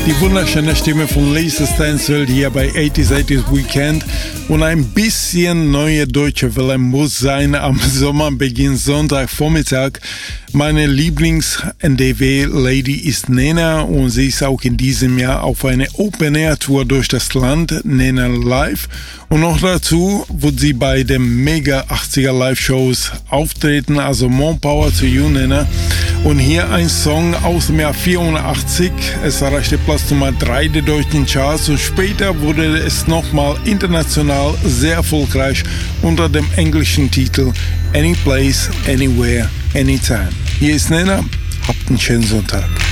Die wunderschöne Stimme von Lisa Stansfield hier bei 80s Weekend und ein bisschen neue deutsche Welle muss sein am Sommerbeginn Sonntagvormittag. Meine Lieblings-NDW-Lady ist Nena und sie ist auch in diesem Jahr auf eine Open-Air-Tour durch das Land, Nena Live. Und noch dazu wird sie bei den Mega 80er Live-Shows auftreten, also more power to you, Nena. Und hier ein Song aus dem Jahr 84. Es erreichte Platz Nummer 3 der deutschen Charts und später wurde es nochmal international sehr erfolgreich unter dem englischen Titel Any Place, Anywhere, Anytime. Hier ist Nena, habt einen schönen Sonntag.